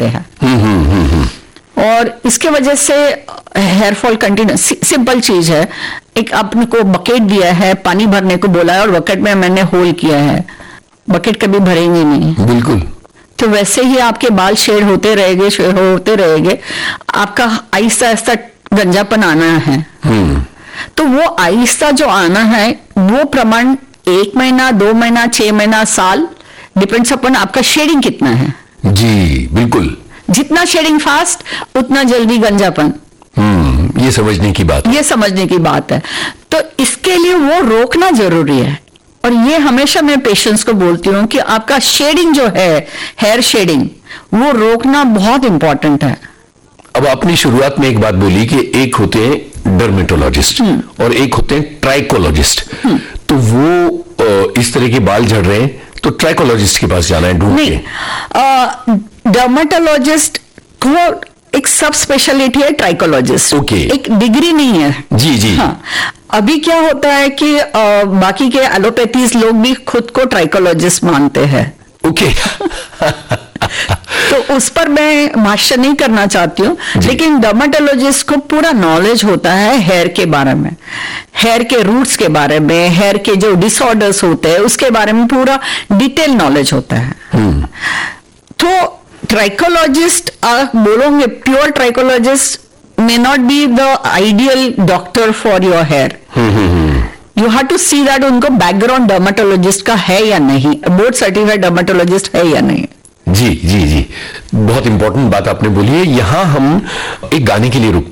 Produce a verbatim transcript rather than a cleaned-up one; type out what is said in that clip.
होते हैं। और इसके वजह से हेयर फॉल कंटिन्यू, सिंपल चीज है, एक आपने को बकेट दिया है, पानी भरने को बोला है और बकेट में मैंने होल किया है, बकेट कभी भरेंगे नहीं। बिल्कुल। तो वैसे ही आपके बाल शेड होते रहेंगे, शेड होते रहेंगे, आपका आहिस्ता आहिस्ता गंजापन आना है। तो वो आहिस्ता जो आना है वो प्रमाण एक महीना, दो महीना, छह महीना, साल, डिपेंड्स अपन आपका शेडिंग कितना है। जी बिल्कुल। जितना शेडिंग फास्ट उतना जल्दी गंजापन। हम्म ये समझने की बात ये समझने की बात है। तो इसके लिए वो रोकना जरूरी है। और ये हमेशा मैं पेशेंट्स को बोलती हूँ कि आपका शेडिंग जो है, हेयर शेडिंग, वो रोकना बहुत इंपॉर्टेंट है। अब आपने शुरुआत में एक बात बोली कि एक होते हैं डर्मेटोलॉजिस्ट और एक होते हैं ट्राइकोलॉजिस्ट। तो वो इस तरह के बाल झड़ रहे हैं तो ट्राइकोलॉजिस्ट के पास जाना है ढूंढ के। डर्मेटोलॉजिस्ट वो एक सब स्पेशलिटी है, ट्राइकोलॉजिस्ट ओके। एक डिग्री नहीं है। जी जी। हाँ, अभी क्या होता है कि आ, बाकी के एलोपैथीज लोग भी खुद को ट्राइकोलॉजिस्ट मानते हैं। ओके। तो उस पर मैं भाष्य नहीं करना चाहती हूँ, लेकिन डर्मेटोलॉजिस्ट को पूरा नॉलेज होता है हेयर के बारे में, हेयर के रूट्स के बारे में, हेयर के जो डिसऑर्डर्स होते हैं उसके बारे में पूरा डिटेल नॉलेज होता है। तो ट्राइकोलॉजिस्ट आप बोलोगे, pure trichologist may not be the ideal doctor for your hair. You have to see that उनको बैकग्राउंड डर्मेटोलॉजिस्ट का है या नहीं, बोर्ड सर्टिफाइड डर्मेटोलॉजिस्ट है या नहीं। जी जी जी, बहुत इंपॉर्टेंट बात आपने बोली है। यहां हम एक गाने के लिए रुकते